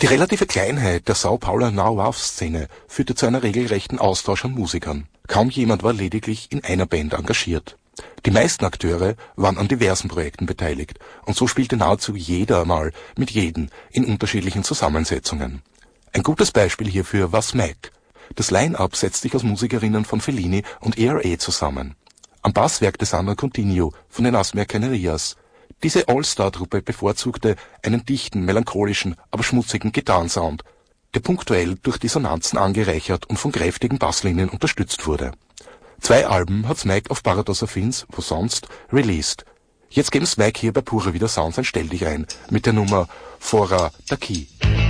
Die relative Kleinheit der São Pauler Now-Wave-Szene führte zu einer regelrechten Austausch an Musikern. Kaum jemand war lediglich in einer Band engagiert. Die meisten Akteure waren an diversen Projekten beteiligt und so spielte nahezu jeder mal mit jedem in unterschiedlichen Zusammensetzungen. Ein gutes Beispiel hierfür war Smack. Das Line-Up setzt sich aus Musikerinnen von Fellini und ERA zusammen. Am Bass wirkte Sandra Coutinho von den Asthma Canarias. Diese All-Star-Truppe bevorzugte einen dichten, melancholischen, aber schmutzigen Gitarrensound, der punktuell durch Dissonanzen angereichert und von kräftigen Basslinien unterstützt wurde. 2 Alben hat Smack auf Paradox Affins, wo sonst, released. Jetzt geben Smack hier bei Pura Vida Sounds ein Stelldichein mit der Nummer Fora daqui.